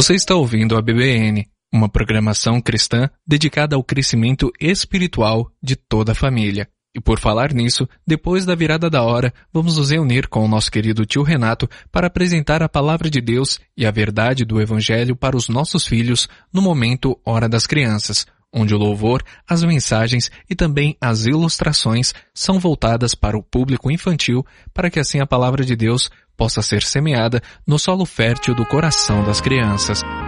Você está ouvindo a BBN, uma programação cristã dedicada ao crescimento espiritual de toda a família. E por falar nisso, depois da virada da hora, vamos nos reunir com o nosso querido tio Renato para apresentar a palavra de Deus e a verdade do Evangelho para os nossos filhos no momento Hora das Crianças, onde o louvor, as mensagens e também as ilustrações são voltadas para o público infantil, para que assim a palavra de Deus possa ser semeada no solo fértil do coração das crianças.